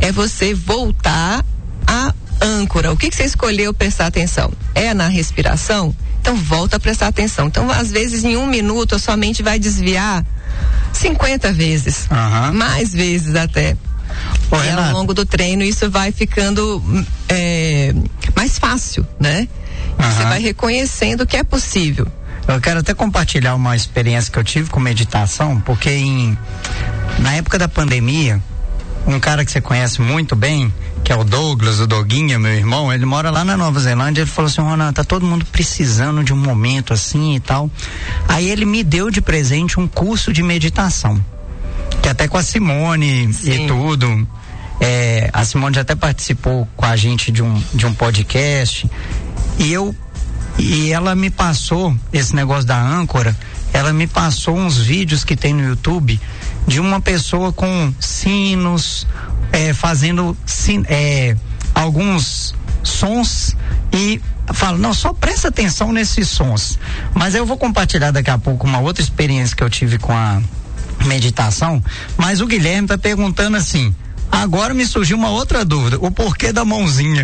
é você voltar à âncora. O que você escolheu prestar atenção? É na respiração? Então volta a prestar atenção. Então, às vezes, em 1 minuto, a sua mente vai desviar 50 vezes. Mais vezes até. E ao longo do treino isso vai ficando mais fácil, né? Você vai reconhecendo que é possível. Eu quero até compartilhar uma experiência que eu tive com meditação, porque na época da pandemia, um cara que você conhece muito bem, que é o Douglas, o Doguinha, meu irmão, ele mora lá na Nova Zelândia, ele falou assim: Ronan, tá todo mundo precisando de um momento assim e tal. Aí ele me deu de presente um curso de meditação, que até com a Simone e tudo, a Simone já até participou com a gente de um podcast, e ela me passou esse negócio da âncora, ela me passou uns vídeos que tem no YouTube de uma pessoa com sinos, fazendo alguns sons, e fala, não, só presta atenção nesses sons. Mas eu vou compartilhar daqui a pouco uma outra experiência que eu tive com a meditação, mas o Guilherme tá perguntando assim: agora me surgiu uma outra dúvida, o porquê da mãozinha.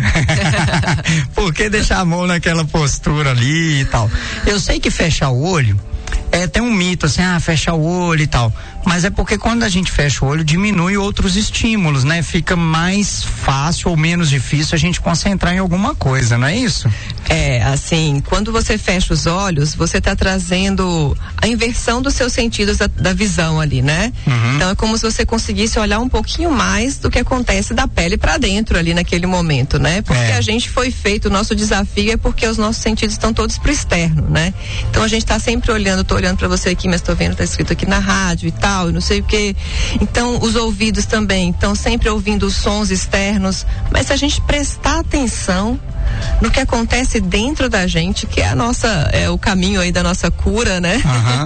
Por que deixar a mão naquela postura ali e tal? Eu sei que fechar o olho, tem um mito assim, fechar o olho e tal, mas é porque quando a gente fecha o olho diminui outros estímulos, né? Fica mais fácil ou menos difícil a gente concentrar em alguma coisa, não é isso? Assim, quando você fecha os olhos, você está trazendo a inversão dos seus sentidos da visão ali, né? Então é como se você conseguisse olhar um pouquinho mais do que acontece da pele para dentro ali naquele momento, né? Porque a gente foi feito, o nosso desafio é porque os nossos sentidos estão todos pro externo, né? Então a gente está sempre olhando, tô olhando para você aqui, mas tô vendo, tá escrito aqui na rádio e tal, e não sei o quê. Então os ouvidos também estão sempre ouvindo os sons externos, mas se a gente prestar atenção no que acontece dentro da gente, que é o caminho aí da nossa cura, né?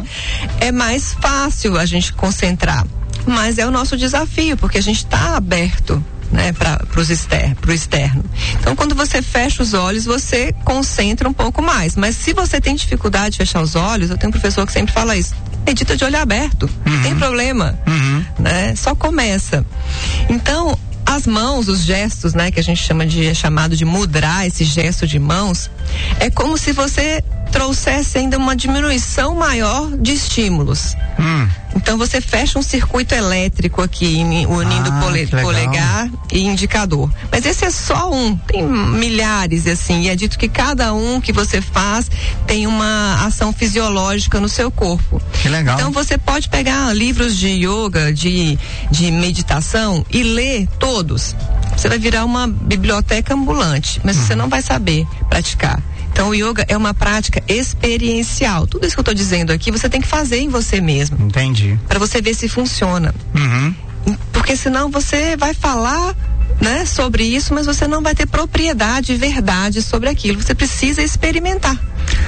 É mais fácil a gente concentrar, mas é o nosso desafio, porque a gente está aberto, né, pro externo. Então, quando você fecha os olhos, você concentra um pouco mais, mas se você tem dificuldade de fechar os olhos, eu tenho um professor que sempre fala isso: medita de olho aberto, não tem problema, né? Só começa. Então, as mãos, os gestos, né, que a gente chamado de mudra, esse gesto de mãos, é como se você trouxesse ainda uma diminuição maior de estímulos. Então você fecha um circuito elétrico aqui, unindo polegar e indicador. Mas esse é só um, tem milhares assim, e é dito que cada um que você faz tem uma ação fisiológica no seu corpo. Que legal. Então você pode pegar livros de yoga, de meditação e ler todos. Você vai virar uma biblioteca ambulante, mas você não vai saber praticar. Então o yoga é uma prática experiencial. Tudo isso que eu estou dizendo aqui, você tem que fazer em você mesmo. Entendi. Para você ver se funciona. Porque senão você vai falar, né, sobre isso, mas você não vai ter propriedade e verdade sobre aquilo. Você precisa experimentar.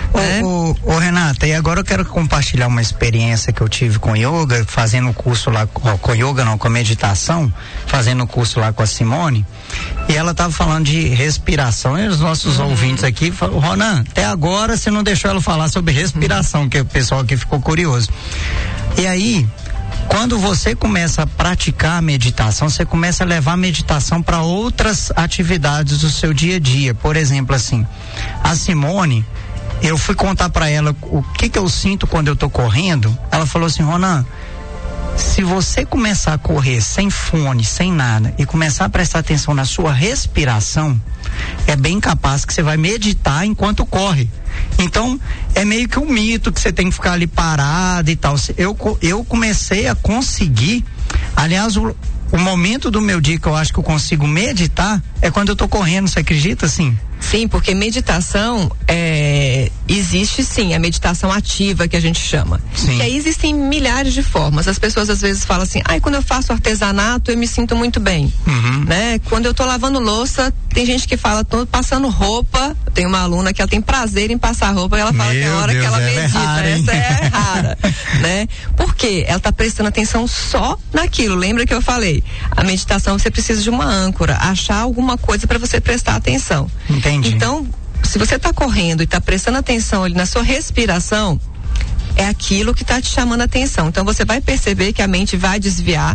Ô Renata, e agora eu quero compartilhar uma experiência que eu tive com yoga, fazendo o curso lá, com yoga não, com meditação, fazendo o curso lá com a Simone, e ela tava falando de respiração, e os nossos ouvintes aqui falaram: Ronan, até agora você não deixou ela falar sobre respiração, que o pessoal aqui ficou curioso. E aí, quando você começa a praticar a meditação, você começa a levar a meditação para outras atividades do seu dia a dia. Por exemplo, assim, a Simone, eu fui contar para ela o que eu sinto quando eu tô correndo. Ela falou assim: Ronan, se você começar a correr sem fone, sem nada, e começar a prestar atenção na sua respiração, é bem capaz que você vai meditar enquanto corre. Então, é meio que um mito que você tem que ficar ali parado e tal. Eu comecei a conseguir, aliás, o momento do meu dia que eu acho que eu consigo meditar é quando eu tô correndo, você acredita assim? Sim, porque meditação existe sim, a meditação ativa que a gente chama. Sim. E aí existem milhares de formas. As pessoas às vezes falam assim: quando eu faço artesanato eu me sinto muito bem, né? Quando eu tô lavando louça, tem gente que fala, tô passando roupa. Tem uma aluna que ela tem prazer em passar roupa, e ela fala que é a hora que ela medita. Essa é rara, né? Por quê? Ela tá prestando atenção só naquilo. Lembra que eu falei? A meditação, você precisa de uma âncora, achar alguma coisa para você prestar atenção. Entendi. Então, se você está correndo e está prestando atenção ali na sua respiração, é aquilo que está te chamando a atenção. Então você vai perceber que a mente vai desviar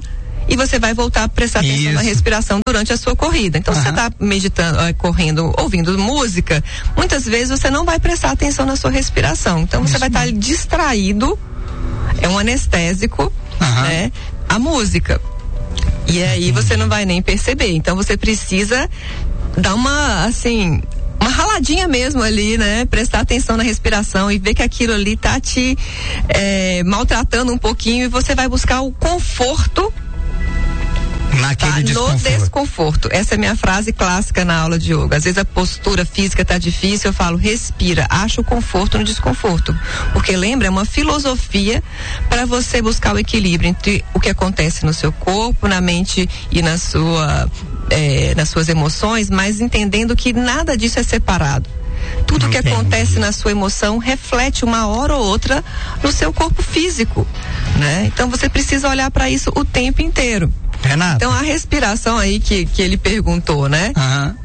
e você vai voltar a prestar atenção na respiração durante a sua corrida. Então, se você está meditando, correndo, ouvindo música, muitas vezes você não vai prestar atenção na sua respiração. Então, você vai estar distraído, é um anestésico, né? A música. E aí você não vai nem perceber. Então, você precisa dar uma raladinha mesmo ali, né? Prestar atenção na respiração e ver que aquilo ali tá te maltratando um pouquinho, e você vai buscar o conforto no desconforto. Essa é a minha frase clássica na aula de yoga. Às vezes a postura física tá difícil, eu falo, respira, acha o conforto no desconforto. Porque lembra, é uma filosofia para você buscar o equilíbrio entre o que acontece no seu corpo, na mente e nas suas emoções, mas entendendo que nada disso é separado. Tudo que acontece na sua emoção reflete uma hora ou outra no seu corpo físico, né? Então você precisa olhar para isso o tempo inteiro. Renata. Então a respiração aí que ele perguntou, né?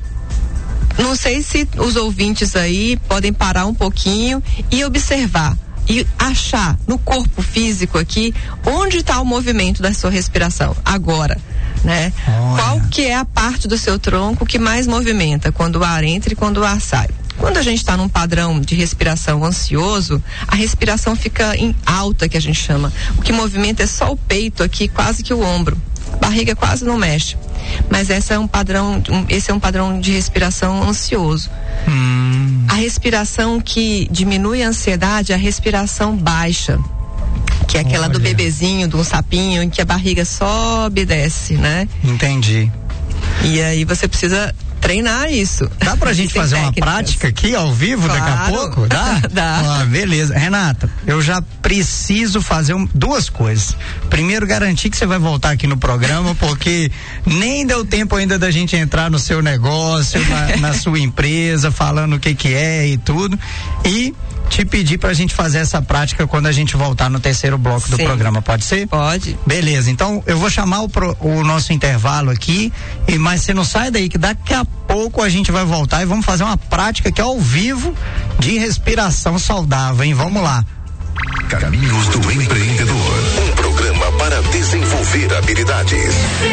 Não sei se os ouvintes aí podem parar um pouquinho e observar e achar no corpo físico aqui onde está o movimento da sua respiração agora, né? Qual que é a parte do seu tronco que mais movimenta quando o ar entra e quando o ar sai? Quando a gente está num padrão de respiração ansioso, a respiração fica em alta, que a gente chama. O que movimenta é só o peito aqui, quase que o ombro. A barriga quase não mexe. Mas esse é um padrão de respiração ansioso. A respiração que diminui a ansiedade é a respiração baixa, que é aquela do bebezinho, de um sapinho, em que a barriga sobe e desce, né? Entendi. E aí você precisa treinar isso. Dá pra gente fazer técnicas. Uma prática aqui ao vivo, claro, daqui a pouco? Dá? Dá. Beleza. Renata, eu já preciso fazer duas coisas. Primeiro, garantir que você vai voltar aqui no programa, porque nem deu tempo ainda da gente entrar no seu negócio, na sua empresa, falando o que é e tudo. E te pedir pra gente fazer essa prática quando a gente voltar no terceiro bloco do programa, pode ser? Pode. Beleza, então eu vou chamar o nosso intervalo aqui, mas você não sai daí que daqui a pouco a gente vai voltar e vamos fazer uma prática aqui ao vivo de respiração saudável, hein? Vamos lá. Caminhos do Empreendedor, um programa para desenvolver habilidades.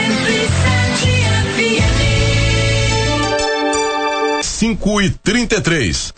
5:33.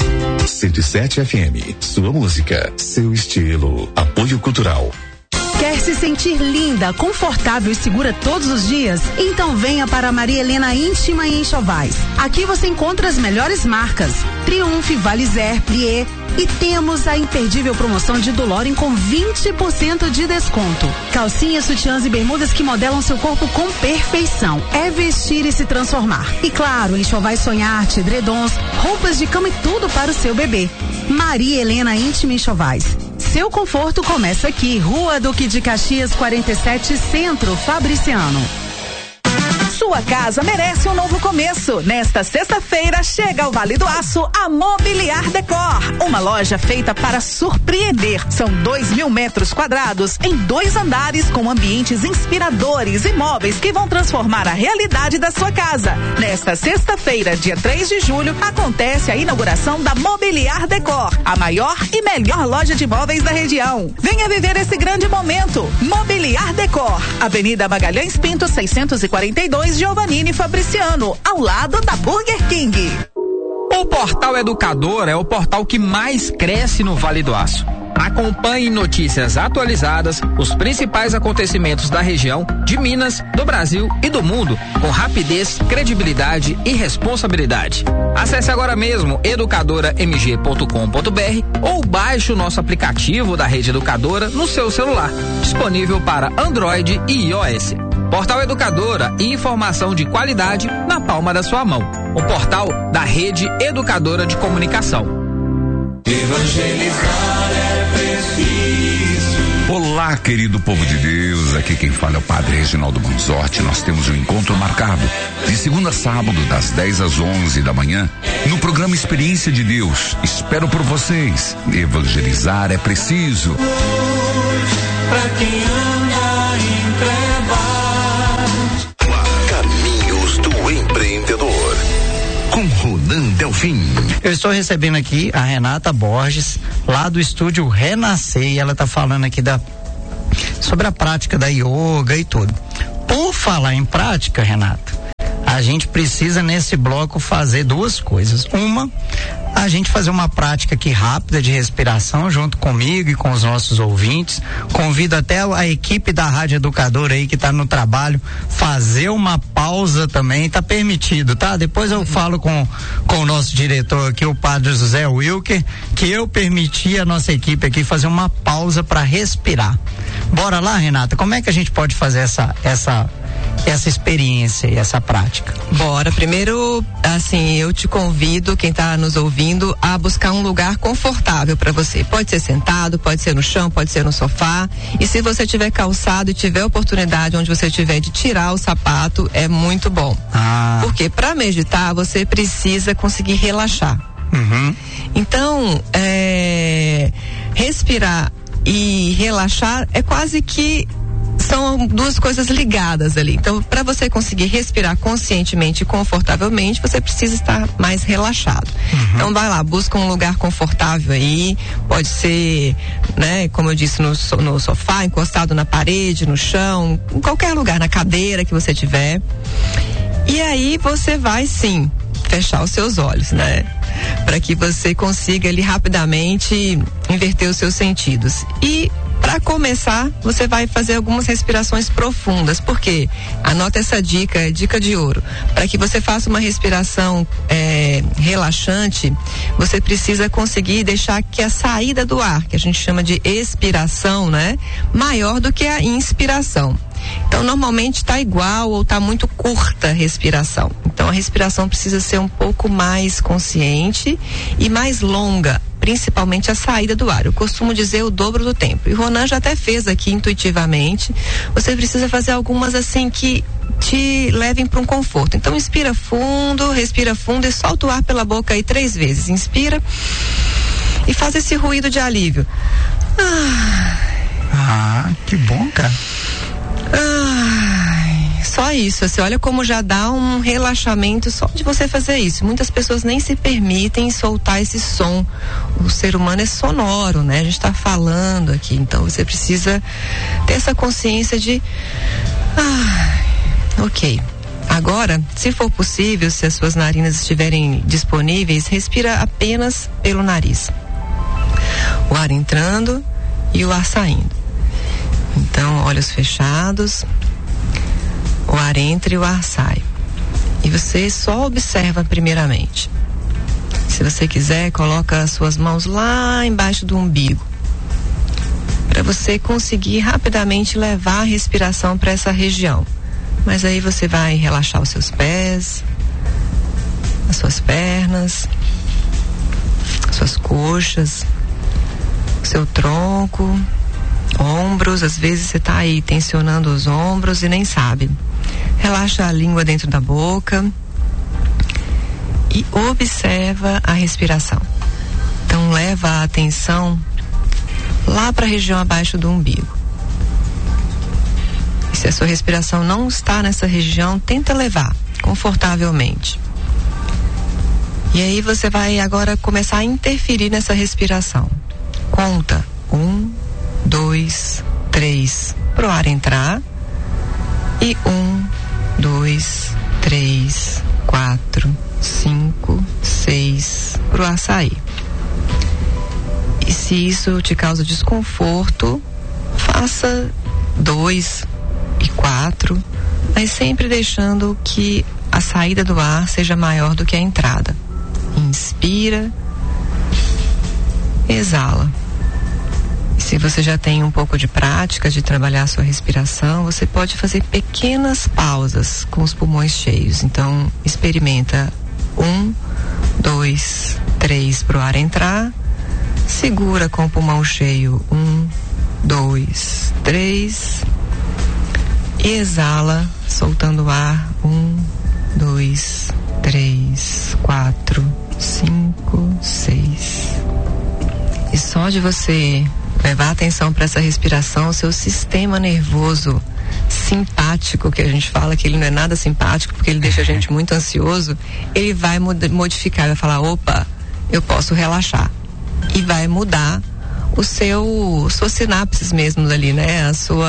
107 FM, sua música, seu estilo, apoio cultural. Quer se sentir linda, confortável e segura todos os dias? Então venha para a Maria Helena Íntima e Enxovais. Aqui você encontra as melhores marcas: Triumph, Valizer, Plié. E temos a imperdível promoção de Doloren com 20% de desconto. Calcinhas, sutiãs e bermudas que modelam seu corpo com perfeição. É vestir e se transformar. E claro, enxovais sonhar, edredons, roupas de cama e tudo para o seu bebê. Maria Helena Íntima Enxovais. Seu conforto começa aqui. Rua Duque de Caxias 47, Centro, Fabriciano. Sua casa merece um novo começo. Nesta sexta-feira chega ao Vale do Aço a Mobiliar Decor, uma loja feita para surpreender. São 2.000 metros quadrados em 2 andares com ambientes inspiradores e móveis que vão transformar a realidade da sua casa. Nesta sexta-feira, dia 3 de julho, acontece a inauguração da Mobiliar Decor, a maior e melhor loja de móveis da região. Venha viver esse grande momento. Mobiliar Decor, Avenida Magalhães Pinto 642, Giovannini Fabriciano, ao lado da Burger King. O Portal Educador é o portal que mais cresce no Vale do Aço. Acompanhe notícias atualizadas, os principais acontecimentos da região, de Minas, do Brasil e do mundo, com rapidez, credibilidade e responsabilidade. Acesse agora mesmo educadoramg.com.br ou baixe o nosso aplicativo da Rede Educadora no seu celular, disponível para Android e iOS. Portal Educadora e informação de qualidade na palma da sua mão. O portal da Rede Educadora de Comunicação. Evangelizar é preciso. Olá, querido povo de Deus, aqui quem fala é o Padre Reginaldo Manzotti. Nós temos um encontro marcado de segunda a sábado, das 10 às 11 da manhã, no programa Experiência de Deus. Espero por vocês. Evangelizar é preciso. Pra quem anda em trevas. Caminhos do Empreendedor, com Ronan Delfim. Eu estou recebendo aqui a Renata Borges, lá do estúdio Renascer, e ela está falando aqui sobre a prática da yoga e tudo. Por falar em prática, Renato, a gente precisa nesse bloco fazer duas coisas. Uma, a gente fazer uma prática aqui rápida de respiração junto comigo e com os nossos ouvintes. Convido até a equipe da Rádio Educadora aí que está no trabalho fazer uma pausa também, tá permitido, tá? Depois eu falo com o nosso diretor aqui, o Padre José Wilker, que eu permiti a nossa equipe aqui fazer uma pausa para respirar. Bora lá, Renata, como é que a gente pode fazer essa experiência e essa prática? Bora. Primeiro, assim, eu te convido, quem está nos ouvindo, a buscar um lugar confortável para você. Pode ser sentado, pode ser no chão, pode ser no sofá. E se você tiver calçado e tiver oportunidade onde você tiver de tirar o sapato, é muito bom. Porque para meditar você precisa conseguir relaxar. Então, respirar e relaxar é quase que são duas coisas ligadas ali. Então, para você conseguir respirar conscientemente e confortavelmente, você precisa estar mais relaxado. Então, vai lá, busca um lugar confortável aí. Pode ser, né, como eu disse, no sofá, encostado na parede, no chão, em qualquer lugar, na cadeira que você tiver. E aí você vai sim fechar os seus olhos, né? Para que você consiga ali rapidamente inverter os seus sentidos. E para começar, você vai fazer algumas respirações profundas. Por quê? Anota essa dica, dica de ouro. Para que você faça uma respiração relaxante, você precisa conseguir deixar que a saída do ar, que a gente chama de expiração, né, maior do que a inspiração. Então, normalmente está igual ou está muito curta a respiração. Então, a respiração precisa ser um pouco mais consciente e mais longa, principalmente a saída do ar. Eu costumo dizer o dobro do tempo. E o Ronan já até fez aqui intuitivamente. Você precisa fazer algumas assim que te levem para um conforto. Então, inspira fundo, respira fundo e solta o ar pela boca aí 3 vezes. Inspira e faz esse ruído de alívio. Que bom, cara. Só isso, você olha como já dá um relaxamento só de você fazer isso. Muitas pessoas nem se permitem soltar esse som. O ser humano é sonoro, né? A gente está falando aqui, então você precisa ter essa consciência de ok. Agora, se for possível, se as suas narinas estiverem disponíveis, respira apenas pelo nariz. O ar entrando e o ar saindo. Então, olhos fechados, o ar entra e o ar sai. E você só observa primeiramente. Se você quiser, coloca as suas mãos lá embaixo do umbigo, para você conseguir rapidamente levar a respiração para essa região. Mas aí você vai relaxar os seus pés, as suas pernas, suas coxas, o seu tronco, ombros. Às vezes você está aí tensionando os ombros e nem sabe. Relaxa a língua dentro da boca e observa a respiração. Então leva a atenção lá para a região abaixo do umbigo. E se a sua respiração não está nessa região, tenta levar confortavelmente. E aí você vai agora começar a interferir nessa respiração. Conta 1, 2, 3 pro ar entrar e 1, 2, 3, 4, 5, 6 pro ar sair. E se isso te causa desconforto, faça 2 e 4, mas sempre deixando que a saída do ar seja maior do que a entrada. Inspira, exala. Se você já tem um pouco de prática de trabalhar a sua respiração, você pode fazer pequenas pausas com os pulmões cheios. Então, experimenta 1, 2, 3 pro ar entrar, segura com o pulmão cheio 1, 2, 3 e exala soltando o ar 1, 2, 3, 4, 5, 6. E só de você levar atenção para essa respiração, o seu sistema nervoso simpático, que a gente fala que ele não é nada simpático porque ele deixa a gente muito ansioso, ele vai modificar, vai falar, opa, eu posso relaxar, e vai mudar suas sinapses mesmo ali, né?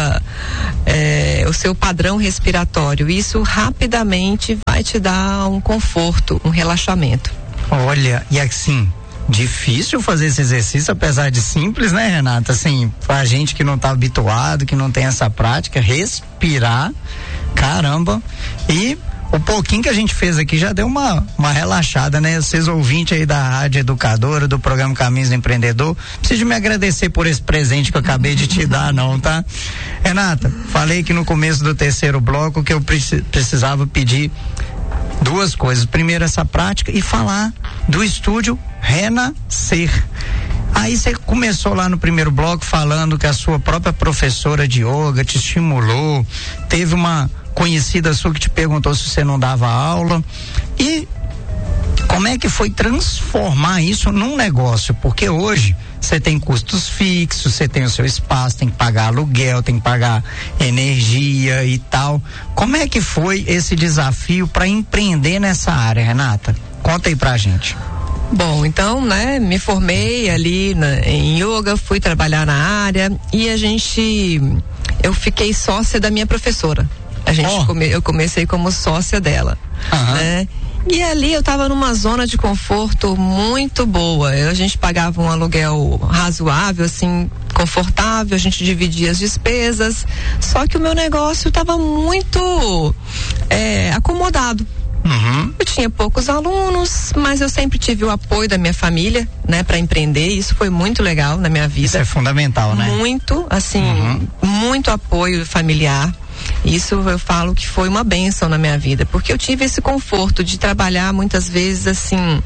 O seu padrão respiratório. Isso rapidamente vai te dar um conforto, um relaxamento. Olha, e assim, difícil fazer esse exercício, apesar de simples, né, Renata? Assim, pra gente que não tá habituado, que não tem essa prática, respirar, caramba, e o pouquinho que a gente fez aqui já deu uma relaxada, né? Vocês ouvintes aí da Rádio Educadora, do programa Caminhos do Empreendedor, preciso me agradecer por esse presente que eu acabei de te dar, não, tá? Renata, falei que no começo do terceiro bloco que eu precisava pedir duas coisas. Primeiro, essa prática e falar do estúdio Renascer. Aí você começou lá no primeiro bloco falando que a sua própria professora de yoga te estimulou, teve uma conhecida sua que te perguntou se você não dava aula, e como é que foi transformar isso num negócio? Porque hoje você tem custos fixos, você tem o seu espaço, tem que pagar aluguel, tem que pagar energia e tal. Como é que foi esse desafio para empreender nessa área, Renata? Conta aí pra gente. Bom, então, né, me formei ali em yoga, fui trabalhar na área e eu fiquei sócia da minha professora. Eu comecei como sócia dela, né? E ali eu estava numa zona de conforto muito boa. A gente pagava um aluguel razoável, assim, confortável, a gente dividia as despesas. Só que o meu negócio estava muito acomodado. Eu tinha poucos alunos, mas eu sempre tive o apoio da minha família, né, para empreender. Isso foi muito legal na minha vida. Isso é fundamental, né? Muito, assim, muito apoio familiar. Isso eu falo que foi uma bênção na minha vida, porque eu tive esse conforto de trabalhar muitas vezes assim,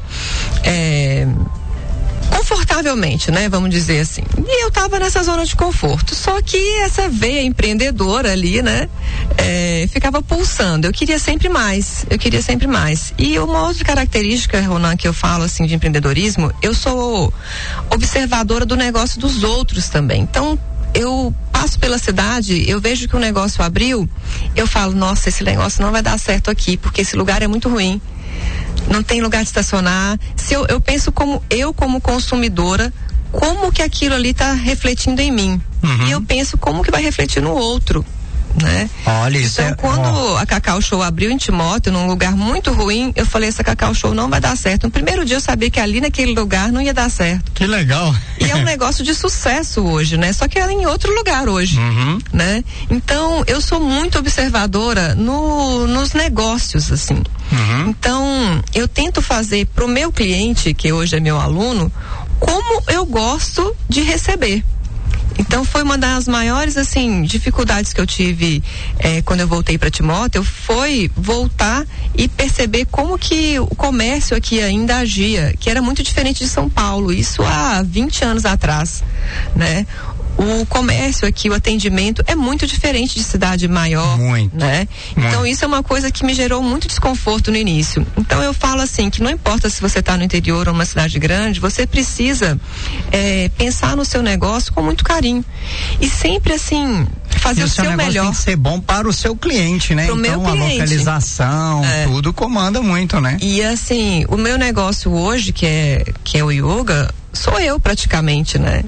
confortavelmente, né? Vamos dizer assim. E eu tava nessa zona de conforto. Só que essa veia empreendedora ali, né? Ficava pulsando. Eu queria sempre mais. E uma outra característica, Ronan, que eu falo assim de empreendedorismo, eu sou observadora do negócio dos outros também. Então, eu passo pela cidade, eu vejo que o negócio abriu, eu falo, nossa, esse negócio não vai dar certo aqui, porque esse lugar é muito ruim. Não tem lugar de estacionar. Se eu penso como consumidora, como que aquilo ali está refletindo em mim. E eu penso como que vai refletir no outro, né? Olha, isso então, quando a Cacau Show abriu em Timóteo, num lugar muito ruim, eu falei, essa Cacau Show não vai dar certo. No primeiro dia eu sabia que ali naquele lugar não ia dar certo. Que legal. E é um negócio de sucesso hoje, né? Só que ela é em outro lugar hoje, né? Então, eu sou muito observadora nos negócios, assim. Então, eu tento fazer pro meu cliente, que hoje é meu aluno, como eu gosto de receber. Então foi uma das maiores, assim, dificuldades que eu tive quando eu voltei para Timóteo, foi voltar e perceber como que o comércio aqui ainda agia, que era muito diferente de São Paulo, isso há 20 anos atrás, né? O comércio aqui, o atendimento é muito diferente de cidade maior, né? Então isso é uma coisa que me gerou muito desconforto no início. Então eu falo assim, que não importa se você está no interior ou numa cidade grande, você precisa pensar no seu negócio com muito carinho e sempre assim fazer o seu melhor. Tem que ser bom para o seu cliente, né? Pro então meu cliente. A localização, tudo comanda muito, né? E assim, o meu negócio hoje, que é o yoga, sou eu praticamente, né?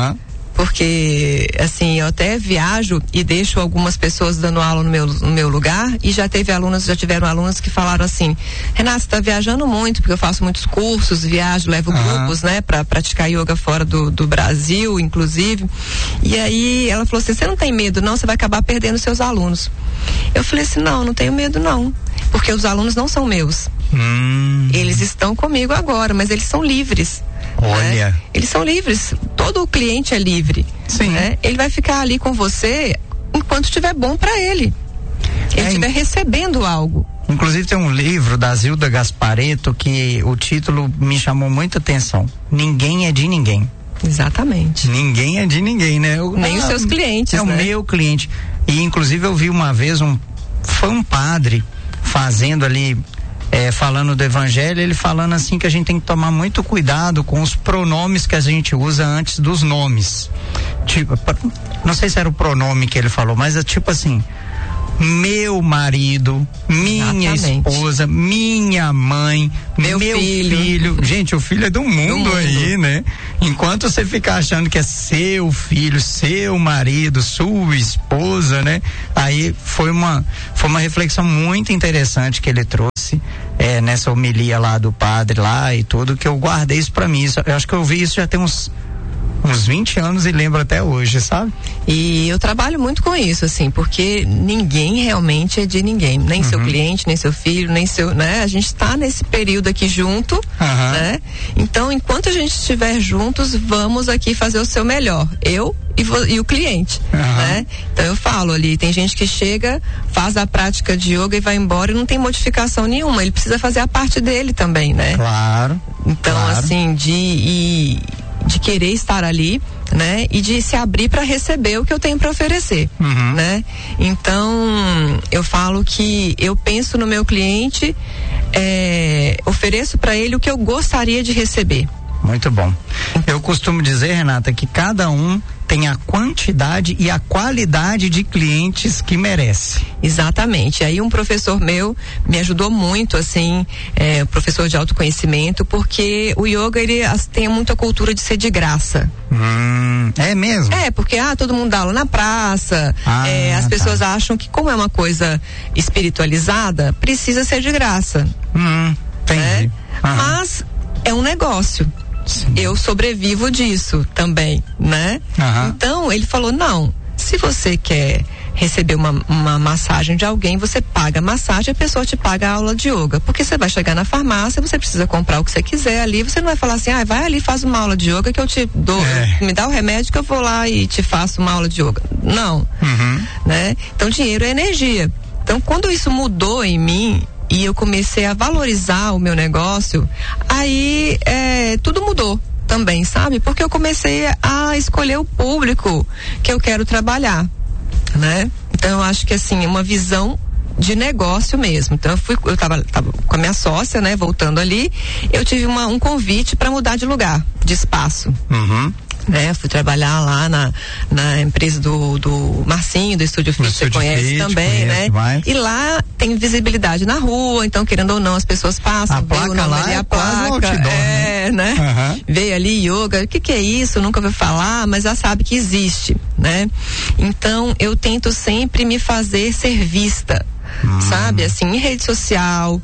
Porque, assim, eu até viajo e deixo algumas pessoas dando aula no meu lugar e já tiveram alunos que falaram assim, Renata, você tá viajando muito, porque eu faço muitos cursos, viajo, levo grupos, né, pra praticar yoga fora do Brasil, inclusive. E aí ela falou assim, você não tem medo não, você vai acabar perdendo seus alunos. Eu falei assim, não tenho medo não, porque os alunos não são meus. Eles estão comigo agora, mas eles são livres. Olha. Né? Eles são livres. Todo cliente é livre. Sim. Né? Ele vai ficar ali com você enquanto estiver bom para ele. Ele estiver recebendo algo. Inclusive tem um livro da Zilda Gasparetto que o título me chamou muita atenção. Ninguém é de ninguém. Exatamente. Ninguém é de ninguém, né? Nem os seus clientes, né? O meu cliente. E inclusive eu vi uma vez foi um padre fazendo ali, falando do evangelho, ele falando assim que a gente tem que tomar muito cuidado com os pronomes que a gente usa antes dos nomes. Tipo, não sei se era o pronome que ele falou, mas é tipo assim, meu marido, minha esposa, minha mãe, meu filho. Gente, o filho é do mundo aí, né? Enquanto você fica achando que é seu filho, seu marido, sua esposa, né? Aí foi uma reflexão muito interessante que ele trouxe nessa homilia lá do padre lá e tudo, que eu guardei isso pra mim. Eu acho que eu vi isso já tem uns 20 anos e lembro até hoje, sabe? E eu trabalho muito com isso, assim, porque ninguém realmente é de ninguém, nem seu cliente, nem seu filho, nem seu, né? A gente tá nesse período aqui junto, né? Então, enquanto a gente estiver juntos, vamos aqui fazer o seu melhor, eu e o cliente, né? Então eu falo ali, tem gente que chega, faz a prática de yoga e vai embora e não tem modificação nenhuma, ele precisa fazer a parte dele também, né? Claro. Então, assim, de querer estar ali, né? E de se abrir para receber o que eu tenho para oferecer, né? Então, eu falo que eu penso no meu cliente, ofereço para ele o que eu gostaria de receber. Muito bom. Eu costumo dizer, Renata, que cada um tem a quantidade e a qualidade de clientes que merece. Exatamente. Aí um professor meu me ajudou muito, assim, professor de autoconhecimento, porque o yoga, ele tem muita cultura de ser de graça. É mesmo? Porque todo mundo dá aula na praça, as pessoas acham que, como é uma coisa espiritualizada, precisa ser de graça. Entendi. Mas é um negócio. Sim. Eu sobrevivo disso também, né? Então ele falou, não, se você quer receber uma massagem de alguém, você paga a massagem, a pessoa te paga a aula de yoga, porque você vai chegar na farmácia, você precisa comprar o que você quiser ali, você não vai falar assim, vai ali, faz uma aula de yoga que eu te dou, me dá o remédio que eu vou lá e te faço uma aula de yoga. Não, né? Então dinheiro é energia. Então quando isso mudou em mim, e eu comecei a valorizar o meu negócio, aí tudo mudou também, sabe? Porque eu comecei a escolher o público que eu quero trabalhar, né? Então eu acho que, assim, uma visão de negócio mesmo. Então eu tava com a minha sócia, né? Voltando ali, eu tive um convite para mudar de lugar, de espaço. Né? Fui trabalhar lá na empresa do Marcinho, do Estúdio Fit, você conhece também, né? Demais. E lá tem visibilidade na rua, então, querendo ou não, as pessoas passam, a placa o nome lá ali, a placa, outdoor, né? Veio ali yoga, o que é isso? Nunca ouviu falar, mas já sabe que existe, né? Então, eu tento sempre me fazer ser vista. Sabe, assim, em rede social,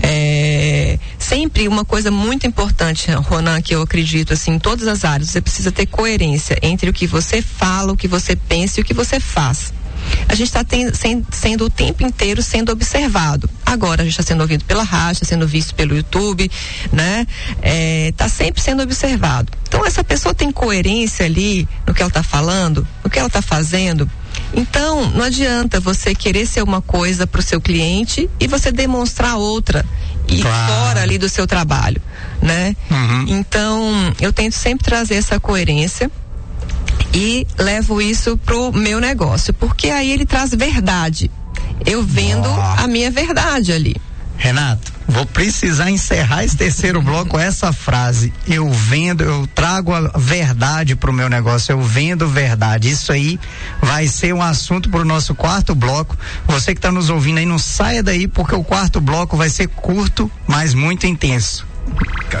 sempre uma coisa muito importante, Ronan, que eu acredito, assim, em todas as áreas, você precisa ter coerência entre o que você fala, o que você pensa e o que você faz. A gente está sendo o tempo inteiro sendo observado. Agora a gente está sendo ouvido pela rádio, está sendo visto pelo YouTube, né? Está sempre sendo observado. Então essa pessoa tem coerência ali no que ela está falando, no que ela está fazendo. Então não adianta você querer ser uma coisa para o seu cliente e você demonstrar outra e fora ali do seu trabalho, né? Então eu tento sempre trazer essa coerência e levo isso pro meu negócio, porque aí ele traz verdade. Eu vendo a minha verdade ali. Renato, vou precisar encerrar esse terceiro bloco com essa frase: eu trago a verdade pro meu negócio, eu vendo verdade. Isso aí vai ser um assunto pro nosso quarto bloco. Você que tá nos ouvindo aí, não saia daí, porque o quarto bloco vai ser curto, mas muito intenso.